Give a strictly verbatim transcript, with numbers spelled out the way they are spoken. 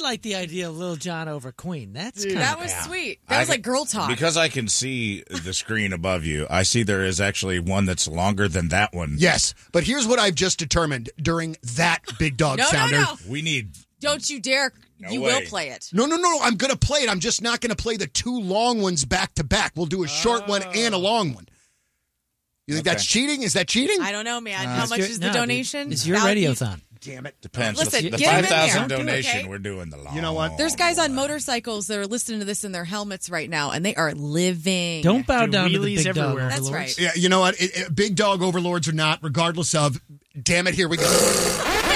like the idea of Lil Jon over Queen. That's Dude, kind That of was Yeah. sweet. That was I- like girl talk. Because I can see the screen above you, I see there is actually one that's longer than that one. Yes, but here's what I've just determined during that big dog no, no, sounder. no. We need. Don't you dare. No you way. will play it. No, no, no. I'm going to play it. I'm just not going to play the two long ones back to back. We'll do a short one and a long one. You think Okay. that's cheating? Is that cheating? I don't know, man. Uh, How it's much your- is the no, dude. donation? It's your That would be- radiothon. Damn it. Depends. Listen, the the get 'em in five thousand there. donation, Okay. we're doing the long. You know what? There's guys on motorcycles that are listening to this in their helmets right now, and they are living. Don't bow Do down to the wheelies big dog everywhere. That's overlords. right. Yeah, you know what? It, it, big dog overlords or not, regardless of, damn it, here we go.